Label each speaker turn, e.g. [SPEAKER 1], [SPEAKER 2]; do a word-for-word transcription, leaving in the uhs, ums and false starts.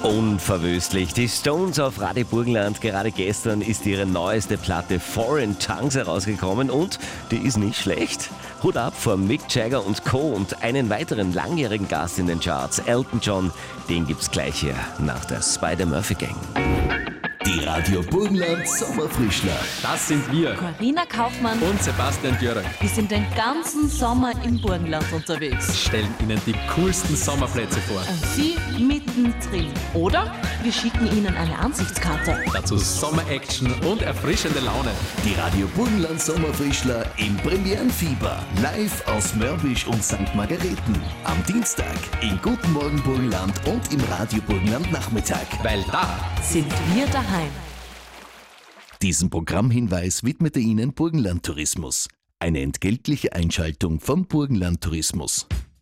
[SPEAKER 1] Unverwüstlich. Die Stones auf Radio Burgenland. Gerade gestern ist ihre neueste Platte Foreign Tongues herausgekommen und die ist nicht schlecht. Hut ab vor Mick Jagger und Co. und einen weiteren langjährigen Gast in den Charts, Elton John. Den gibt's gleich hier nach der Spider-Murphy Gang.
[SPEAKER 2] Die Radio Burgenland Sommerfrischler.
[SPEAKER 3] Das sind wir.
[SPEAKER 4] Carina Kaufmann
[SPEAKER 3] Und Sebastian Dürre.
[SPEAKER 4] Wir sind den ganzen Sommer im Burgenland unterwegs.
[SPEAKER 3] Stellen Ihnen die coolsten Sommerplätze vor.
[SPEAKER 4] Und Sie mittendrin. Oder wir schicken Ihnen eine Ansichtskarte.
[SPEAKER 3] Dazu Sommer-Action und erfrischende Laune.
[SPEAKER 2] Die Radio Burgenland Sommerfrischler im Premierenfieber. Live aus Mörbisch und Sankt Margareten. Am Dienstag in Guten Morgen Burgenland und im Radio Burgenland Nachmittag.
[SPEAKER 3] Weil da
[SPEAKER 4] Sind wir daheim.
[SPEAKER 2] Diesen Programmhinweis widmete Ihnen Burgenland Tourismus. Eine entgeltliche Einschaltung vom Burgenland Tourismus.